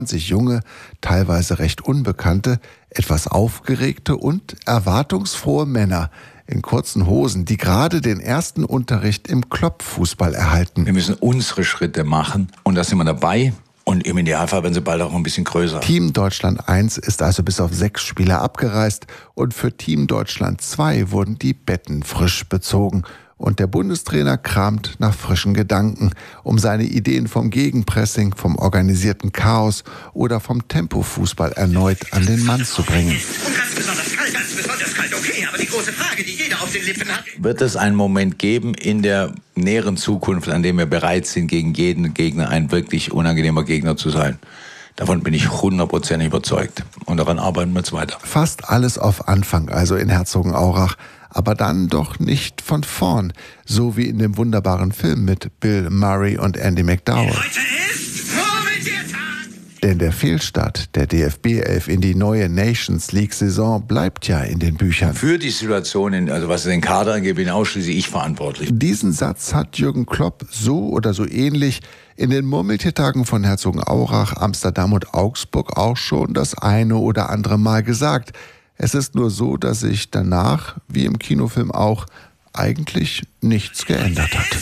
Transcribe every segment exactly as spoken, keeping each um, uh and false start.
sich junge, teilweise recht unbekannte, etwas aufgeregte und erwartungsfrohe Männer in kurzen Hosen, die gerade den ersten Unterricht im Kloppfußball erhalten. Wir müssen unsere Schritte machen und da sind wir dabei. Und im Idealfall werden sie bald auch ein bisschen größer. Team Deutschland eins ist also bis auf sechs Spieler abgereist und für Team Deutschland zwei wurden die Betten frisch bezogen. Und der Bundestrainer kramt nach frischen Gedanken, um seine Ideen vom Gegenpressing, vom organisierten Chaos oder vom Tempofußball erneut an den Mann zu bringen. Und ganz besonders kalt, ganz besonders kalt, okay, aber die große Frage, die jeder auf den Lippen hat. Wird es einen Moment geben in der näheren Zukunft, an dem wir bereit sind, gegen jeden Gegner ein wirklich unangenehmer Gegner zu sein? Davon bin ich hundertprozentig überzeugt. Und daran arbeiten wir jetzt weiter. Fast alles auf Anfang, also in Herzogenaurach. Aber dann doch nicht von vorn, so wie in dem wunderbaren Film mit Bill Murray und Andy McDowell. Heute ist Murmeltiertag! Denn der Fehlstart der D F B elf in die neue Nations League-Saison bleibt ja in den Büchern. Für die Situation, in, also was den Kader angeht, bin ausschließlich ich verantwortlich. Diesen Satz hat Jürgen Klopp so oder so ähnlich in den Murmeltiertagen von Herzogenaurach, Amsterdam und Augsburg auch schon das eine oder andere Mal gesagt. Es ist nur so, dass sich danach, wie im Kinofilm auch, eigentlich nichts geändert hat.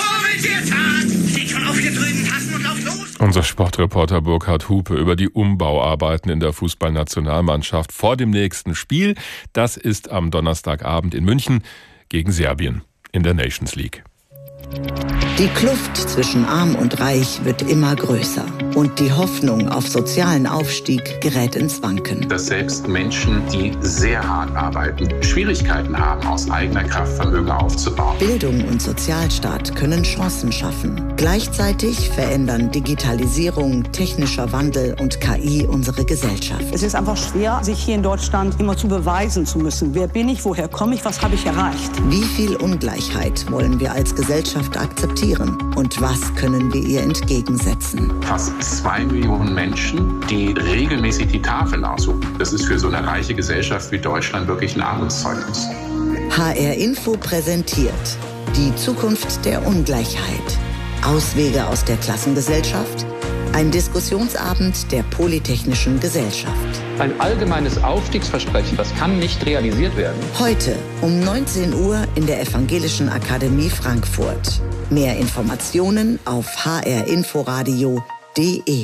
Steht schon auf, ihr drüben, Tassen und lauft los! Unser Sportreporter Burkhard Hupe über die Umbauarbeiten in der Fußballnationalmannschaft vor dem nächsten Spiel. Das ist am Donnerstagabend in München gegen Serbien in der Nations League. Die Kluft zwischen Arm und Reich wird immer größer und die Hoffnung auf sozialen Aufstieg gerät ins Wanken. Dass selbst Menschen, die sehr hart arbeiten, Schwierigkeiten haben, aus eigener Kraft Vermögen aufzubauen. Bildung und Sozialstaat können Chancen schaffen. Gleichzeitig verändern Digitalisierung, technischer Wandel und K I unsere Gesellschaft. Es ist einfach schwer, sich hier in Deutschland immer zu beweisen zu müssen. Wer bin ich, woher komme ich, was habe ich erreicht? Wie viel Ungleichheit wollen wir als Gesellschaft akzeptieren? Und was können wir ihr entgegensetzen? Fast zwei Millionen Menschen, die regelmäßig die Tafeln aussuchen. Das ist für so eine reiche Gesellschaft wie Deutschland wirklich ein Armutszeugnis. H R Info präsentiert die Zukunft der Ungleichheit. Auswege aus der Klassengesellschaft. Ein Diskussionsabend der Polytechnischen Gesellschaft. Ein allgemeines Aufstiegsversprechen, das kann nicht realisiert werden. Heute um neunzehn Uhr in der Evangelischen Akademie Frankfurt. Mehr Informationen auf h r inforadio punkt d e.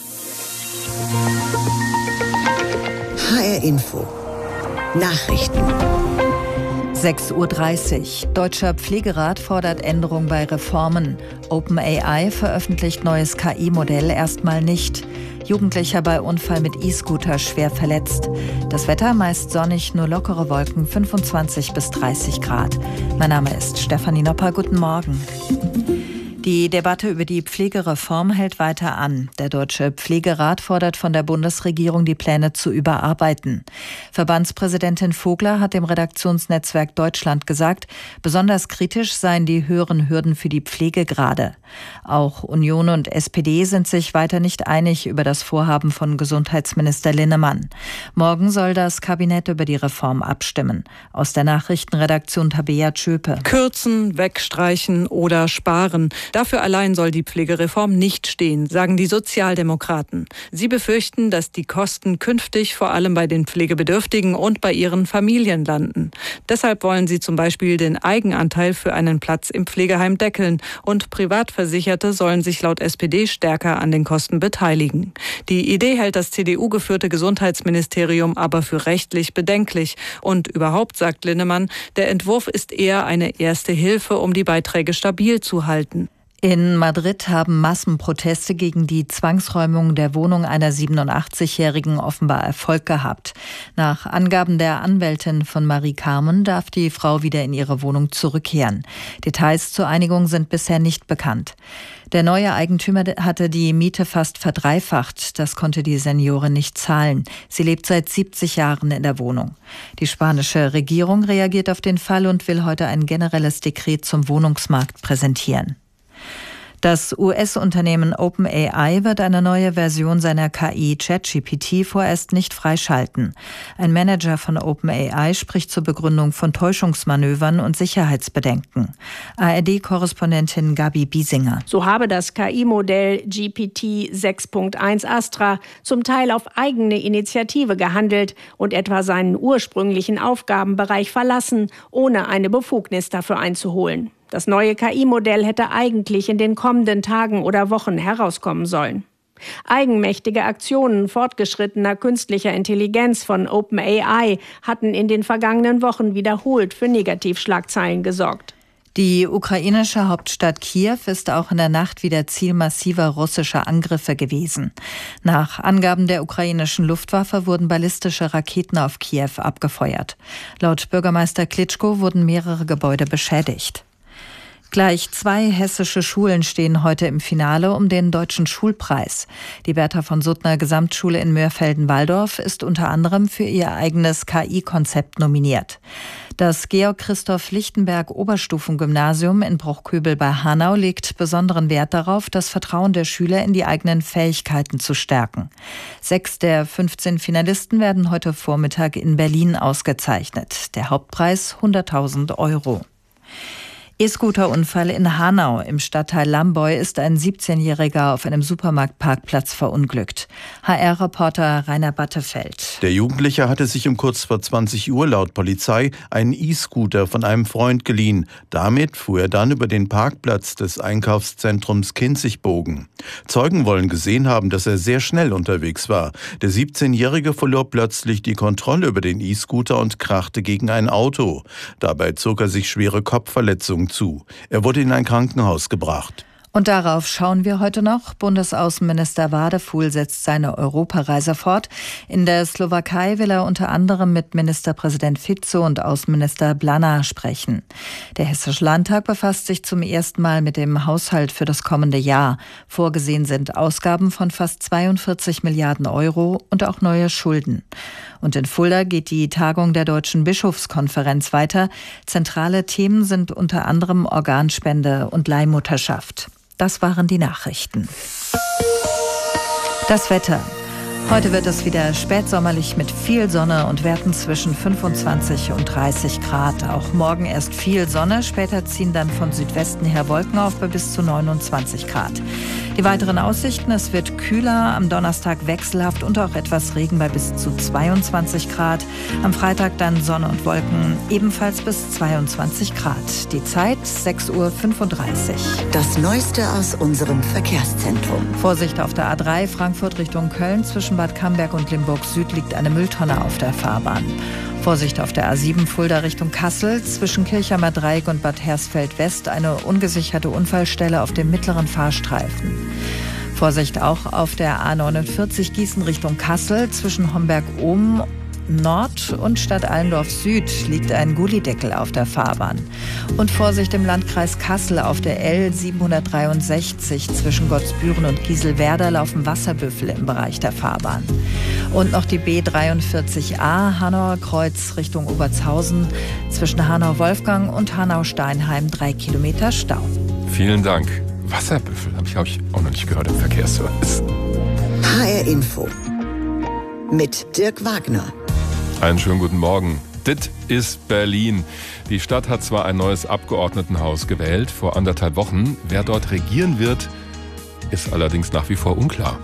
H R Info. Nachrichten. sechs Uhr dreißig. Deutscher Pflegerat fordert Änderung bei Reformen. OpenAI veröffentlicht neues K I-Modell erstmal nicht. Jugendlicher bei Unfall mit E-Scooter schwer verletzt. Das Wetter meist sonnig, nur lockere Wolken, fünfundzwanzig bis dreißig Grad. Mein Name ist Stefanie Nopper. Guten Morgen. Die Debatte über die Pflegereform hält weiter an. Der Deutsche Pflegerat fordert von der Bundesregierung, die Pläne zu überarbeiten. Verbandspräsidentin Vogler hat dem Redaktionsnetzwerk Deutschland gesagt, besonders kritisch seien die höheren Hürden für die Pflegegrade. Auch Union und S P D sind sich weiter nicht einig über das Vorhaben von Gesundheitsminister Linnemann. Morgen soll das Kabinett über die Reform abstimmen. Aus der Nachrichtenredaktion Tabea Tschöpe. Kürzen, wegstreichen oder sparen. Dafür allein soll die Pflegereform nicht stehen, sagen die Sozialdemokraten. Sie befürchten, dass die Kosten künftig vor allem bei den Pflegebedürftigen und bei ihren Familien landen. Deshalb wollen sie zum Beispiel den Eigenanteil für einen Platz im Pflegeheim deckeln und Privatversicherte sollen sich laut S P D stärker an den Kosten beteiligen. Die Idee hält das C D U-geführte Gesundheitsministerium aber für rechtlich bedenklich. Und überhaupt, sagt Linnemann, der Entwurf ist eher eine erste Hilfe, um die Beiträge stabil zu halten. In Madrid haben Massenproteste gegen die Zwangsräumung der Wohnung einer siebenundachtzigjährigen offenbar Erfolg gehabt. Nach Angaben der Anwältin von Marie Carmen darf die Frau wieder in ihre Wohnung zurückkehren. Details zur Einigung sind bisher nicht bekannt. Der neue Eigentümer hatte die Miete fast verdreifacht. Das konnte die Seniorin nicht zahlen. Sie lebt seit siebzig Jahren in der Wohnung. Die spanische Regierung reagiert auf den Fall und will heute ein generelles Dekret zum Wohnungsmarkt präsentieren. Das U S-Unternehmen OpenAI wird eine neue Version seiner K I ChatGPT vorerst nicht freischalten. Ein Manager von OpenAI spricht zur Begründung von Täuschungsmanövern und Sicherheitsbedenken. A R D-Korrespondentin Gabi Biesinger. So habe das K I-Modell G P T sechs Punkt eins Astra zum Teil auf eigene Initiative gehandelt und etwa seinen ursprünglichen Aufgabenbereich verlassen, ohne eine Befugnis dafür einzuholen. Das neue K I-Modell hätte eigentlich in den kommenden Tagen oder Wochen herauskommen sollen. Eigenmächtige Aktionen fortgeschrittener künstlicher Intelligenz von OpenAI hatten in den vergangenen Wochen wiederholt für Negativschlagzeilen gesorgt. Die ukrainische Hauptstadt Kiew ist auch in der Nacht wieder Ziel massiver russischer Angriffe gewesen. Nach Angaben der ukrainischen Luftwaffe wurden ballistische Raketen auf Kiew abgefeuert. Laut Bürgermeister Klitschko wurden mehrere Gebäude beschädigt. Gleich zwei hessische Schulen stehen heute im Finale um den Deutschen Schulpreis. Die Bertha von Suttner Gesamtschule in Mörfelden-Walldorf ist unter anderem für ihr eigenes K I-Konzept nominiert. Das Georg-Christoph-Lichtenberg Oberstufengymnasium in Bruchköbel bei Hanau legt besonderen Wert darauf, das Vertrauen der Schüler in die eigenen Fähigkeiten zu stärken. Sechs der fünfzehn Finalisten werden heute Vormittag in Berlin ausgezeichnet. Der Hauptpreis hunderttausend Euro. E-Scooter-Unfall in Hanau. Im Stadtteil Lamboy ist ein siebzehnjähriger auf einem Supermarktparkplatz verunglückt. H R-Reporter Rainer Battefeld. Der Jugendliche hatte sich um kurz vor zwanzig Uhr laut Polizei einen E-Scooter von einem Freund geliehen. Damit fuhr er dann über den Parkplatz des Einkaufszentrums Kinzigbogen. Zeugen wollen gesehen haben, dass er sehr schnell unterwegs war. Der siebzehnjährige verlor plötzlich die Kontrolle über den E-Scooter und krachte gegen ein Auto. Dabei zog er sich schwere Kopfverletzungen zu. Er wurde in ein Krankenhaus gebracht. Und darauf schauen wir heute noch. Bundesaußenminister Wadefuhl setzt seine Europareise fort. In der Slowakei will er unter anderem mit Ministerpräsident Fico und Außenminister Blana sprechen. Der Hessische Landtag befasst sich zum ersten Mal mit dem Haushalt für das kommende Jahr. Vorgesehen sind Ausgaben von fast zweiundvierzig Milliarden Euro und auch neue Schulden. Und in Fulda geht die Tagung der Deutschen Bischofskonferenz weiter. Zentrale Themen sind unter anderem Organspende und Leihmutterschaft. Das waren die Nachrichten. Das Wetter. Heute wird es wieder spätsommerlich mit viel Sonne und Werten zwischen fünfundzwanzig und dreißig Grad. Auch morgen erst viel Sonne, später ziehen dann von Südwesten her Wolken auf bei bis zu neunundzwanzig Grad. Die weiteren Aussichten: Es wird kühler, am Donnerstag wechselhaft und auch etwas Regen bei bis zu zweiundzwanzig Grad. Am Freitag dann Sonne und Wolken, ebenfalls bis zweiundzwanzig Grad. Die Zeit sechs Uhr fünfunddreißig. Das Neueste aus unserem Verkehrszentrum. Vorsicht auf der A drei Frankfurt Richtung Köln. Zwischen Bad Camberg und Limburg Süd liegt eine Mülltonne auf der Fahrbahn. Vorsicht auf der A sieben Fulda Richtung Kassel. Zwischen Kirchheimer Dreieck und Bad Hersfeld West eine ungesicherte Unfallstelle auf dem mittleren Fahrstreifen. Vorsicht auch auf der A neunundvierzig Gießen Richtung Kassel. Zwischen Homberg-Ohm Nord und Stadt Allendorf Süd liegt ein Gullideckel auf der Fahrbahn. Und Vorsicht im Landkreis Kassel auf der L siebenhundertdreiundsechzig. Zwischen Gottsbüren und Gieselwerder laufen Wasserbüffel im Bereich der Fahrbahn. Und noch die B dreiundvierzig A Hanauer Kreuz Richtung Obertshausen. Zwischen Hanau-Wolfgang und Hanau-Steinheim drei Kilometer Stau. Vielen Dank. Wasserbüffel habe ich, glaube ich, auch noch nicht gehört im Verkehrsservice. H R Info mit Dirk Wagner. Einen schönen guten Morgen. Dit ist Berlin. Die Stadt hat zwar ein neues Abgeordnetenhaus gewählt, vor anderthalb Wochen. Wer dort regieren wird, ist allerdings nach wie vor unklar.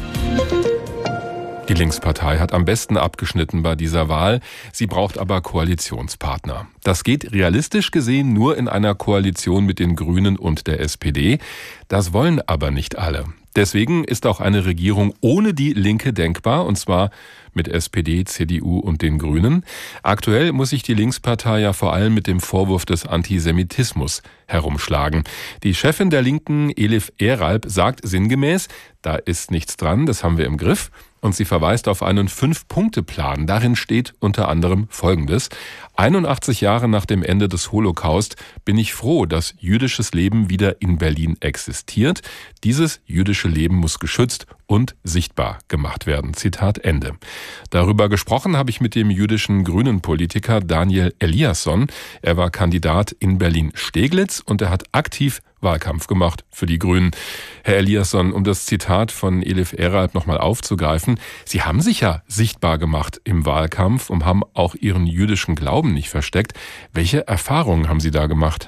Die Linkspartei hat am besten abgeschnitten bei dieser Wahl. Sie braucht aber Koalitionspartner. Das geht realistisch gesehen nur in einer Koalition mit den Grünen und der S P D. Das wollen aber nicht alle. Deswegen ist auch eine Regierung ohne die Linke denkbar, und zwar mit S P D, C D U und den Grünen. Aktuell muss sich die Linkspartei ja vor allem mit dem Vorwurf des Antisemitismus herumschlagen. Die Chefin der Linken, Elif Eralp, sagt sinngemäß, da ist nichts dran, das haben wir im Griff. Und sie verweist auf einen Fünf-Punkte-Plan. Darin steht unter anderem Folgendes: einundachtzig Jahre nach dem Ende des Holocaust bin ich froh, dass jüdisches Leben wieder in Berlin existiert. Dieses jüdische Leben muss geschützt und sichtbar gemacht werden. Zitat Ende. Darüber gesprochen habe ich mit dem jüdischen Grünen-Politiker Daniel Eliasson. Er war Kandidat in Berlin-Steglitz und er hat aktiv Wahlkampf gemacht für die Grünen. Herr Eliasson, um das Zitat von Elif Eralp nochmal aufzugreifen, Sie haben sich ja sichtbar gemacht im Wahlkampf und haben auch Ihren jüdischen Glauben nicht versteckt. Welche Erfahrungen haben Sie da gemacht?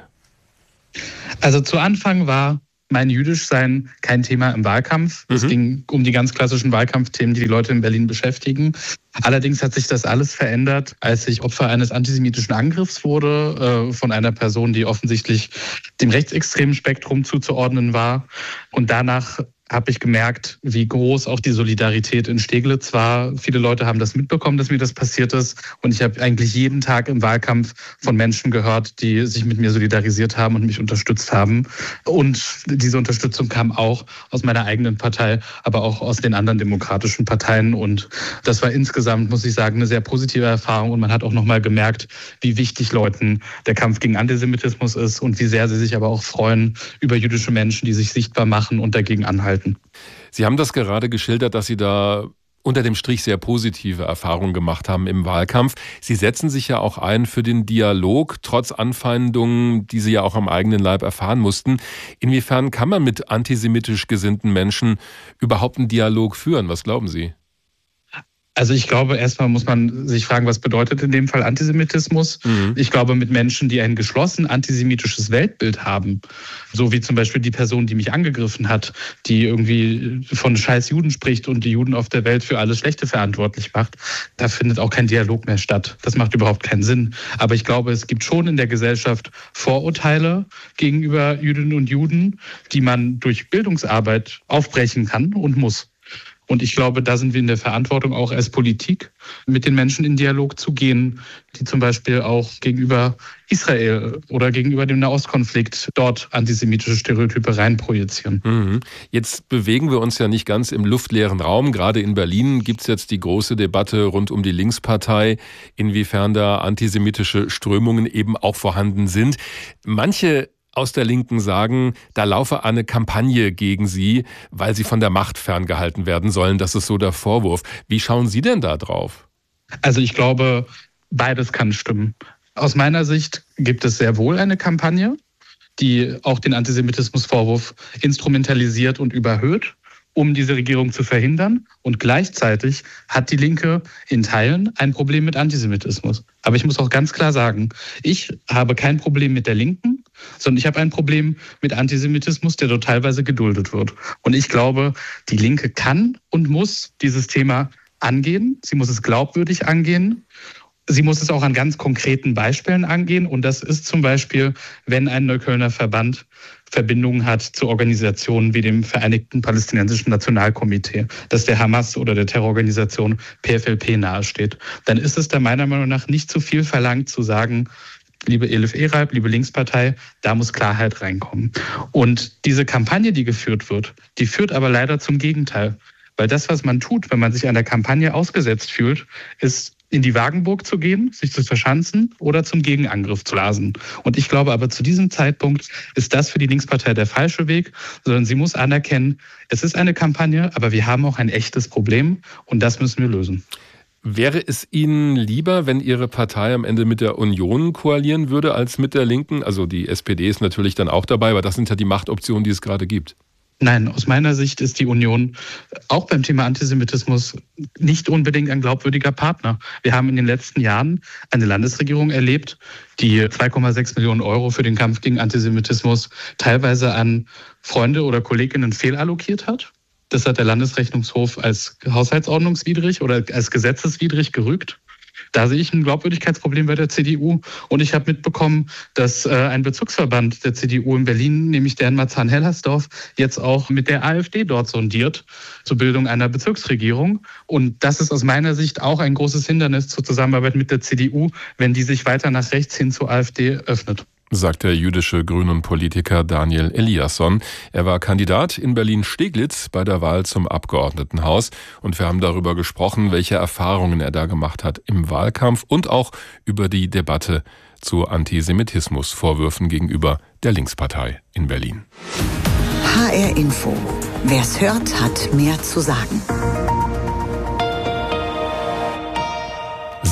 Also zu Anfang war mein Jüdischsein kein Thema im Wahlkampf. Mhm. Es ging um die ganz klassischen Wahlkampfthemen, die die Leute in Berlin beschäftigen. Allerdings hat sich das alles verändert, als ich Opfer eines antisemitischen Angriffs wurde, äh, von einer Person, die offensichtlich dem rechtsextremen Spektrum zuzuordnen war. Und danach habe ich gemerkt, wie groß auch die Solidarität in Steglitz war. Viele Leute haben das mitbekommen, dass mir das passiert ist. Und ich habe eigentlich jeden Tag im Wahlkampf von Menschen gehört, die sich mit mir solidarisiert haben und mich unterstützt haben. Und diese Unterstützung kam auch aus meiner eigenen Partei, aber auch aus den anderen demokratischen Parteien. Und das war insgesamt, muss ich sagen, eine sehr positive Erfahrung. Und man hat auch nochmal gemerkt, wie wichtig Leuten der Kampf gegen Antisemitismus ist und wie sehr sie sich aber auch freuen über jüdische Menschen, die sich sichtbar machen und dagegen anhalten. Sie haben das gerade geschildert, dass Sie da unter dem Strich sehr positive Erfahrungen gemacht haben im Wahlkampf. Sie setzen sich ja auch ein für den Dialog, trotz Anfeindungen, die Sie ja auch am eigenen Leib erfahren mussten. Inwiefern kann man mit antisemitisch gesinnten Menschen überhaupt einen Dialog führen? Was glauben Sie? Also ich glaube, erstmal muss man sich fragen, was bedeutet in dem Fall Antisemitismus? Mhm. Ich glaube, mit Menschen, die ein geschlossen antisemitisches Weltbild haben, so wie zum Beispiel die Person, die mich angegriffen hat, die irgendwie von scheiß Juden spricht und die Juden auf der Welt für alles Schlechte verantwortlich macht, da findet auch kein Dialog mehr statt. Das macht überhaupt keinen Sinn. Aber ich glaube, es gibt schon in der Gesellschaft Vorurteile gegenüber Jüdinnen und Juden, die man durch Bildungsarbeit aufbrechen kann und muss. Und ich glaube, da sind wir in der Verantwortung, auch als Politik mit den Menschen in Dialog zu gehen, die zum Beispiel auch gegenüber Israel oder gegenüber dem Nahostkonflikt dort antisemitische Stereotype reinprojizieren. Mhm. Jetzt bewegen wir uns ja nicht ganz im luftleeren Raum. Gerade in Berlin gibt es jetzt die große Debatte rund um die Linkspartei, inwiefern da antisemitische Strömungen eben auch vorhanden sind. Manche aus der Linken sagen, da laufe eine Kampagne gegen sie, weil sie von der Macht ferngehalten werden sollen. Das ist so der Vorwurf. Wie schauen Sie denn da drauf? Also ich glaube, beides kann stimmen. Aus meiner Sicht gibt es sehr wohl eine Kampagne, die auch den Antisemitismusvorwurf instrumentalisiert und überhöht, um diese Regierung zu verhindern. Und gleichzeitig hat die Linke in Teilen ein Problem mit Antisemitismus. Aber ich muss auch ganz klar sagen, ich habe kein Problem mit der Linken, sondern ich habe ein Problem mit Antisemitismus, der dort teilweise geduldet wird. Und ich glaube, die Linke kann und muss dieses Thema angehen. Sie muss es glaubwürdig angehen. Sie muss es auch an ganz konkreten Beispielen angehen. Und das ist zum Beispiel, wenn ein Neuköllner Verband Verbindungen hat zu Organisationen wie dem Vereinigten Palästinensischen Nationalkomitee, das der Hamas oder der Terrororganisation P F L P nahesteht. Dann ist es da meiner Meinung nach nicht zu viel verlangt zu sagen, liebe Elif Eralp, liebe Linkspartei, da muss Klarheit reinkommen. Und diese Kampagne, die geführt wird, die führt aber leider zum Gegenteil. Weil das, was man tut, wenn man sich einer Kampagne ausgesetzt fühlt, ist in die Wagenburg zu gehen, sich zu verschanzen oder zum Gegenangriff zu lasen. Und ich glaube aber, zu diesem Zeitpunkt ist das für die Linkspartei der falsche Weg, sondern sie muss anerkennen, es ist eine Kampagne, aber wir haben auch ein echtes Problem und das müssen wir lösen. Wäre es Ihnen lieber, wenn Ihre Partei am Ende mit der Union koalieren würde, als mit der Linken? Also die S P D ist natürlich dann auch dabei, aber das sind ja die Machtoptionen, die es gerade gibt. Nein, aus meiner Sicht ist die Union auch beim Thema Antisemitismus nicht unbedingt ein glaubwürdiger Partner. Wir haben in den letzten Jahren eine Landesregierung erlebt, die zwei Komma sechs Millionen Euro für den Kampf gegen Antisemitismus teilweise an Freunde oder Kolleginnen fehlallokiert hat. Das hat der Landesrechnungshof als haushaltsordnungswidrig oder als gesetzeswidrig gerügt. Da sehe ich ein Glaubwürdigkeitsproblem bei der C D U. Und ich habe mitbekommen, dass äh, ein Bezirksverband der C D U in Berlin, nämlich der in Marzahn-Hellersdorf, jetzt auch mit der AfD dort sondiert zur Bildung einer Bezirksregierung. Und das ist aus meiner Sicht auch ein großes Hindernis zur Zusammenarbeit mit der C D U, wenn die sich weiter nach rechts hin zur AfD öffnet. Sagt der jüdische Grünen-Politiker Daniel Eliasson. Er war Kandidat in Berlin-Steglitz bei der Wahl zum Abgeordnetenhaus. Und wir haben darüber gesprochen, welche Erfahrungen er da gemacht hat im Wahlkampf und auch über die Debatte zu Antisemitismusvorwürfen gegenüber der Linkspartei in Berlin. H R Info. Wer's hört, hat mehr zu sagen.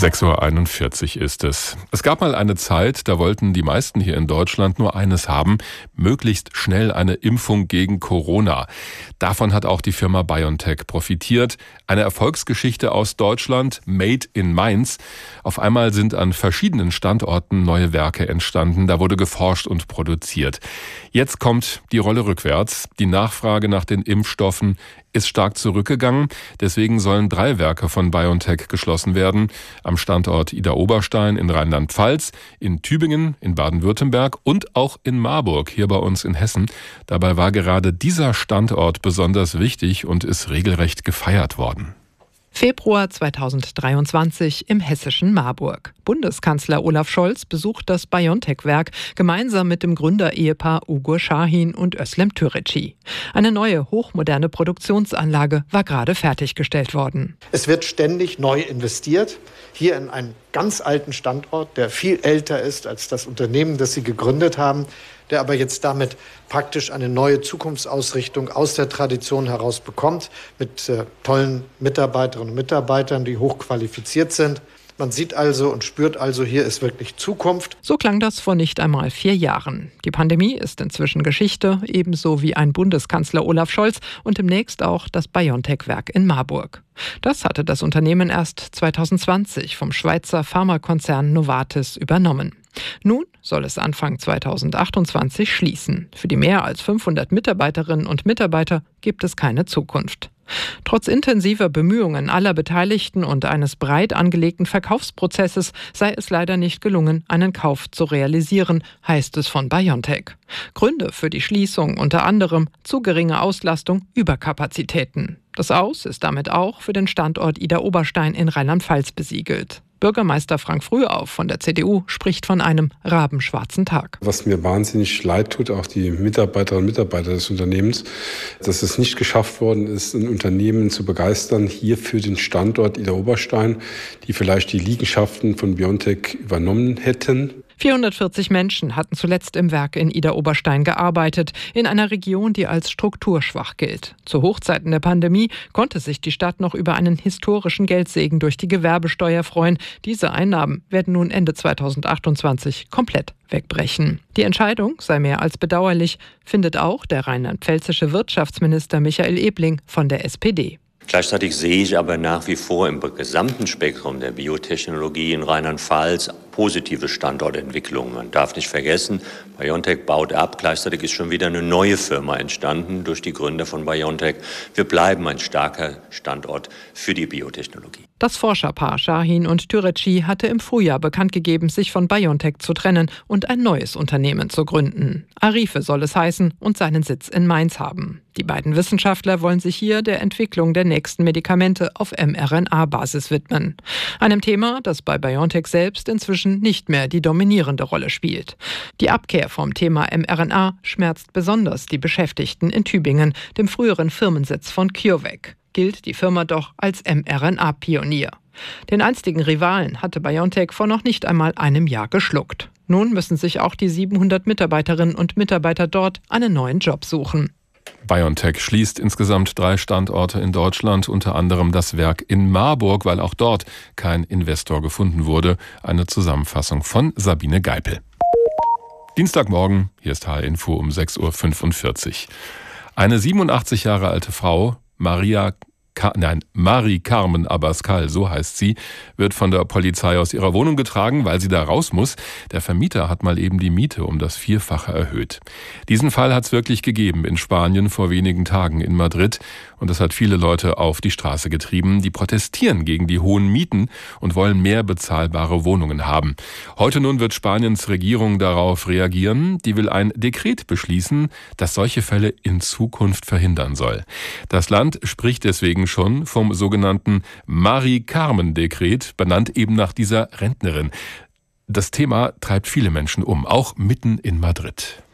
sechs Uhr einundvierzig ist es. Es gab mal eine Zeit, da wollten die meisten hier in Deutschland nur eines haben, möglichst schnell eine Impfung gegen Corona. Davon hat auch die Firma BioNTech profitiert. Eine Erfolgsgeschichte aus Deutschland, Made in Mainz. Auf einmal sind an verschiedenen Standorten neue Werke entstanden. Da wurde geforscht und produziert. Jetzt kommt die Rolle rückwärts. Die Nachfrage nach den Impfstoffen ist stark zurückgegangen. Deswegen sollen drei Werke von BioNTech geschlossen werden. Am Standort Idar-Oberstein in Rheinland-Pfalz, in Tübingen, in Baden-Württemberg und auch in Marburg, hier bei uns in Hessen. Dabei war gerade dieser Standort besonders wichtig und ist regelrecht gefeiert worden. Februar zweitausenddreiundzwanzig im hessischen Marburg. Bundeskanzler Olaf Scholz besucht das BioNTech-Werk gemeinsam mit dem Gründerehepaar Ugur Şahin und Özlem Türeci. Eine neue, hochmoderne Produktionsanlage war gerade fertiggestellt worden. Es wird ständig neu investiert, hier in einen ganz alten Standort, der viel älter ist als das Unternehmen, das Sie gegründet haben, der aber jetzt damit praktisch eine neue Zukunftsausrichtung aus der Tradition heraus bekommt, mit äh, tollen Mitarbeiterinnen und Mitarbeitern, die hochqualifiziert sind. Man sieht also und spürt also, hier ist wirklich Zukunft. So klang das vor nicht einmal vier Jahren. Die Pandemie ist inzwischen Geschichte, ebenso wie ein Bundeskanzler Olaf Scholz und demnächst auch das BioNTech-Werk in Marburg. Das hatte das Unternehmen erst zweitausendzwanzig vom Schweizer Pharmakonzern Novartis übernommen. Nun soll es Anfang zweitausendachtundzwanzig schließen. Für die mehr als fünfhundert Mitarbeiterinnen und Mitarbeiter gibt es keine Zukunft. Trotz intensiver Bemühungen aller Beteiligten und eines breit angelegten Verkaufsprozesses sei es leider nicht gelungen, einen Kauf zu realisieren, heißt es von BioNTech. Gründe für die Schließung unter anderem zu geringe Auslastung, Überkapazitäten. Das Aus ist damit auch für den Standort Idar-Oberstein in Rheinland-Pfalz besiegelt. Bürgermeister Frank Frühauf von der C D U spricht von einem rabenschwarzen Tag. Was mir wahnsinnig leid tut, auch die Mitarbeiterinnen und Mitarbeiter des Unternehmens, dass es nicht geschafft worden ist, ein Unternehmen zu begeistern, hier für den Standort Idar-Oberstein, die vielleicht die Liegenschaften von BioNTech übernommen hätten. vierhundertvierzig Menschen hatten zuletzt im Werk in Idar-Oberstein gearbeitet, in einer Region, die als strukturschwach gilt. Zu Hochzeiten der Pandemie konnte sich die Stadt noch über einen historischen Geldsegen durch die Gewerbesteuer freuen. Diese Einnahmen werden nun Ende zweitausendachtundzwanzig komplett wegbrechen. Die Entscheidung sei mehr als bedauerlich, findet auch der rheinland-pfälzische Wirtschaftsminister Michael Ebling von der S P D. Gleichzeitig sehe ich aber nach wie vor im gesamten Spektrum der Biotechnologie in Rheinland-Pfalz positive Standortentwicklungen. Man darf nicht vergessen, BioNTech baut ab. Gleichzeitig ist schon wieder eine neue Firma entstanden durch die Gründer von BioNTech. Wir bleiben ein starker Standort für die Biotechnologie. Das Forscherpaar Şahin und Türeci hatte im Frühjahr bekannt gegeben, sich von BioNTech zu trennen und ein neues Unternehmen zu gründen. Arife soll es heißen und seinen Sitz in Mainz haben. Die beiden Wissenschaftler wollen sich hier der Entwicklung der nächsten Medikamente auf mRNA-Basis widmen. Einem Thema, das bei BioNTech selbst inzwischen nicht mehr die dominierende Rolle spielt. Die Abkehr vom Thema mRNA schmerzt besonders die Beschäftigten in Tübingen, dem früheren Firmensitz von CureVac. Gilt die Firma doch als mRNA-Pionier. Den einstigen Rivalen hatte BioNTech vor noch nicht einmal einem Jahr geschluckt. Nun müssen sich auch die siebenhundert Mitarbeiterinnen und Mitarbeiter dort einen neuen Job suchen. BioNTech schließt insgesamt drei Standorte in Deutschland, unter anderem das Werk in Marburg, weil auch dort kein Investor gefunden wurde. Eine Zusammenfassung von Sabine Geipel. Dienstagmorgen, hier ist H R Info um sechs Uhr fünfundvierzig. Eine siebenundachtzig Jahre alte Frau, Maria Ka- Nein, Marie Carmen Abascal, so heißt sie, wird von der Polizei aus ihrer Wohnung getragen, weil sie da raus muss. Der Vermieter hat mal eben die Miete um das Vierfache erhöht. Diesen Fall hat es wirklich gegeben in Spanien vor wenigen Tagen in Madrid. Und das hat viele Leute auf die Straße getrieben. Die protestieren gegen die hohen Mieten und wollen mehr bezahlbare Wohnungen haben. Heute nun wird Spaniens Regierung darauf reagieren. Die will ein Dekret beschließen, das solche Fälle in Zukunft verhindern soll. Das Land spricht deswegen schon vom sogenannten Marie-Carmen-Dekret, benannt eben nach dieser Rentnerin. Das Thema treibt viele Menschen um, auch mitten in Madrid.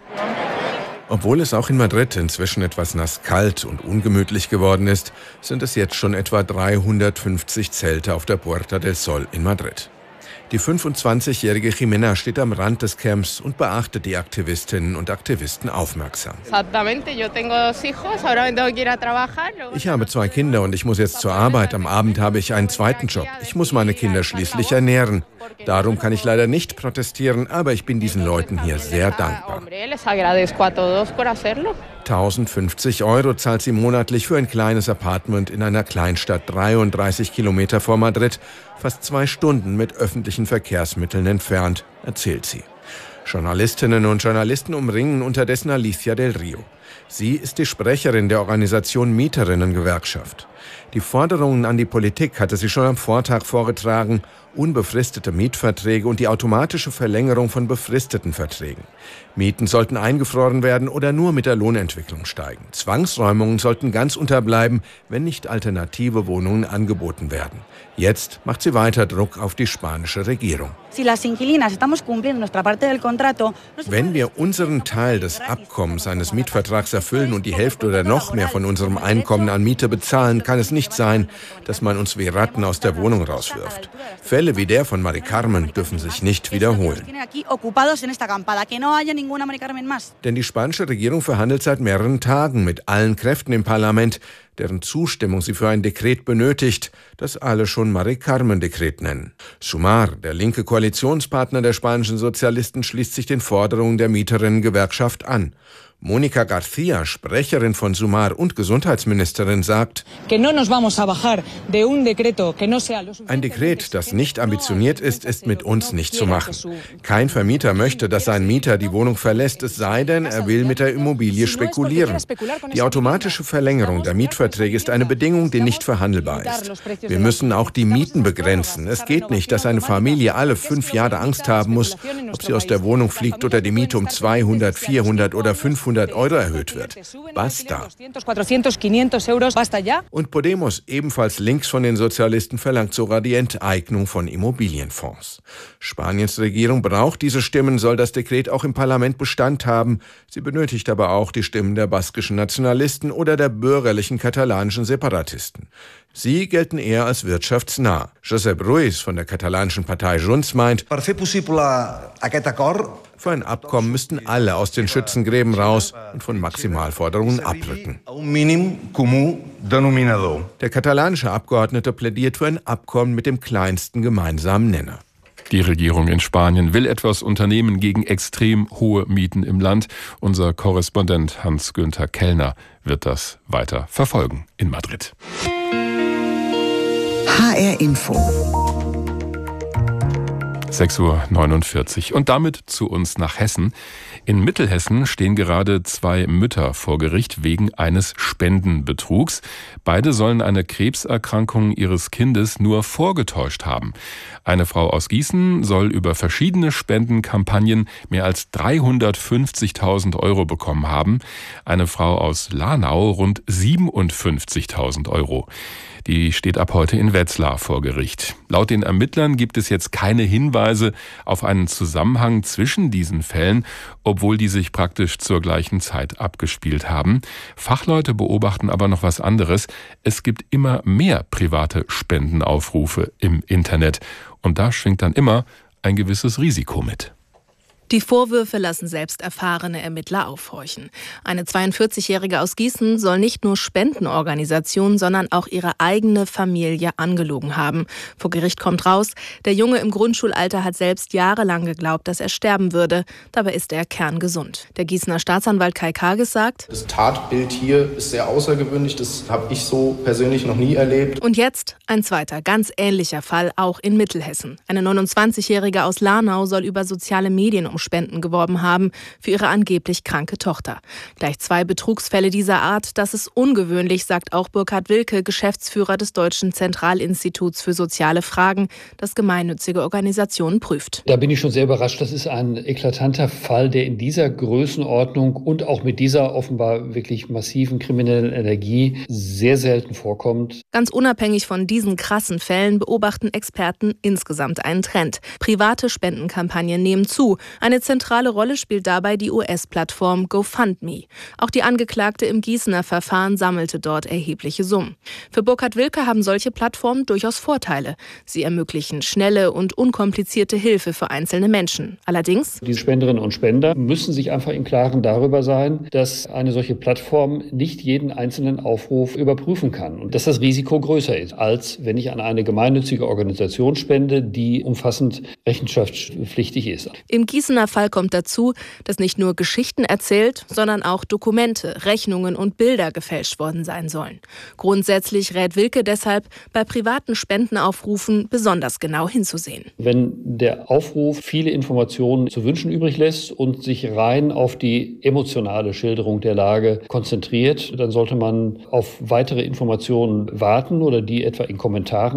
Obwohl es auch in Madrid inzwischen etwas nasskalt und ungemütlich geworden ist, sind es jetzt schon etwa dreihundertfünfzig Zelte auf der Puerta del Sol in Madrid. Die fünfundzwanzigjährige Jimena steht am Rand des Camps und beachtet die Aktivistinnen und Aktivisten aufmerksam. Ich habe zwei Kinder und ich muss jetzt zur Arbeit. Am Abend habe ich einen zweiten Job. Ich muss meine Kinder schließlich ernähren. Darum kann ich leider nicht protestieren, aber ich bin diesen Leuten hier sehr dankbar. tausendfünfzig Euro zahlt sie monatlich für ein kleines Apartment in einer Kleinstadt dreiunddreißig Kilometer vor Madrid, fast zwei Stunden mit öffentlichen Verkehrsmitteln entfernt, erzählt sie. Journalistinnen und Journalisten umringen unterdessen Alicia del Rio. Sie ist die Sprecherin der Organisation Mieterinnen-Gewerkschaft. Die Forderungen an die Politik hatte sie schon am Vortag vorgetragen: unbefristete Mietverträge und die automatische Verlängerung von befristeten Verträgen. Mieten sollten eingefroren werden oder nur mit der Lohnentwicklung steigen. Zwangsräumungen sollten ganz unterbleiben, wenn nicht alternative Wohnungen angeboten werden. Jetzt macht sie weiter Druck auf die spanische Regierung. Wenn wir unseren Teil des Abkommens eines Mietvertrags erfüllen und die Hälfte oder noch mehr von unserem Einkommen an Miete bezahlen, kann es nicht sein, dass man uns wie Ratten aus der Wohnung rauswirft. Fälle wie der von Mari Carmen dürfen sich nicht wiederholen. Denn die spanische Regierung verhandelt seit mehreren Tagen mit allen Kräften im Parlament, deren Zustimmung sie für ein Dekret benötigt, das alle schon Mari Carmen-Dekret nennen. Sumar, der linke Koalitionspartner der spanischen Sozialisten, schließt sich den Forderungen der Mieterinnen-Gewerkschaft an. Mónica García, Sprecherin von Sumar und Gesundheitsministerin, sagt: Ein Dekret, das nicht ambitioniert ist, ist mit uns nicht zu machen. Kein Vermieter möchte, dass sein Mieter die Wohnung verlässt, es sei denn, er will mit der Immobilie spekulieren. Die automatische Verlängerung der Mietverträge ist eine Bedingung, die nicht verhandelbar ist. Wir müssen auch die Mieten begrenzen. Es geht nicht, dass eine Familie alle fünf Jahre Angst haben muss, ob sie aus der Wohnung fliegt oder die Miete um zweihundert, vierhundert oder fünfhundert Euro erhöht wird. Basta. Und Podemos, ebenfalls links von den Sozialisten, verlangt sogar die Enteignung von Immobilienfonds. Spaniens Regierung braucht diese Stimmen, soll das Dekret auch im Parlament Bestand haben. Sie benötigt aber auch die Stimmen der baskischen Nationalisten oder der bürgerlichen katalanischen Separatisten. Sie gelten eher als wirtschaftsnah. Josep Ruiz von der katalanischen Partei Junts meint, für ein Abkommen müssten alle aus den Schützengräben raus und von Maximalforderungen abrücken. Der katalanische Abgeordnete plädiert für ein Abkommen mit dem kleinsten gemeinsamen Nenner. Die Regierung in Spanien will etwas unternehmen gegen extrem hohe Mieten im Land. Unser Korrespondent Hans-Günther Kellner wird das weiter verfolgen in Madrid. H R Info. sechs Uhr neunundvierzig und damit zu uns nach Hessen. In Mittelhessen stehen gerade zwei Mütter vor Gericht wegen eines Spendenbetrugs. Beide sollen eine Krebserkrankung ihres Kindes nur vorgetäuscht haben. Eine Frau aus Gießen soll über verschiedene Spendenkampagnen mehr als dreihundertfünfzigtausend Euro bekommen haben. Eine Frau aus Lahnau rund siebenundfünfzigtausend Euro. Die steht ab heute in Wetzlar vor Gericht. Laut den Ermittlern gibt es jetzt keine Hinweise auf einen Zusammenhang zwischen diesen Fällen, obwohl die sich praktisch zur gleichen Zeit abgespielt haben. Fachleute beobachten aber noch was anderes. Es gibt immer mehr private Spendenaufrufe im Internet. Und da schwingt dann immer ein gewisses Risiko mit. Die Vorwürfe lassen selbst erfahrene Ermittler aufhorchen. Eine zweiundvierzigjährige aus Gießen soll nicht nur Spendenorganisationen, sondern auch ihre eigene Familie angelogen haben. Vor Gericht kommt raus, der Junge im Grundschulalter hat selbst jahrelang geglaubt, dass er sterben würde. Dabei ist er kerngesund. Der Gießener Staatsanwalt Kai Kages sagt: Das Tatbild hier ist sehr außergewöhnlich, das habe ich so persönlich noch nie erlebt. Und jetzt ein zweiter, ganz ähnlicher Fall, auch in Mittelhessen. Eine neunundzwanzigjährige aus Lahnau soll über soziale Medien um Spenden geworben haben für ihre angeblich kranke Tochter. Gleich zwei Betrugsfälle dieser Art, das ist ungewöhnlich, sagt auch Burkhard Wilke, Geschäftsführer des Deutschen Zentralinstituts für soziale Fragen, das gemeinnützige Organisationen prüft. Da bin ich schon sehr überrascht. Das ist ein eklatanter Fall, der in dieser Größenordnung und auch mit dieser offenbar wirklich massiven kriminellen Energie sehr selten vorkommt. Ganz unabhängig von diesen krassen Fällen beobachten Experten insgesamt einen Trend. Private Spendenkampagnen nehmen zu. Ein Eine zentrale Rolle spielt dabei die U S-Plattform GoFundMe. Auch die Angeklagte im Gießener Verfahren sammelte dort erhebliche Summen. Für Burkhard Wilke haben solche Plattformen durchaus Vorteile. Sie ermöglichen schnelle und unkomplizierte Hilfe für einzelne Menschen. Allerdings: Die Spenderinnen und Spender müssen sich einfach im Klaren darüber sein, dass eine solche Plattform nicht jeden einzelnen Aufruf überprüfen kann und dass das Risiko größer ist, als wenn ich an eine gemeinnützige Organisation spende, die umfassend rechenschaftspflichtig ist. Im Gießener Fall kommt dazu, dass nicht nur Geschichten erzählt, sondern auch Dokumente, Rechnungen und Bilder gefälscht worden sein sollen. Grundsätzlich rät Wilke deshalb, bei privaten Spendenaufrufen besonders genau hinzusehen. Wenn der Aufruf viele Informationen zu wünschen übrig lässt und sich rein auf die emotionale Schilderung der Lage konzentriert, dann sollte man auf weitere Informationen warten oder die etwa in Kommentaren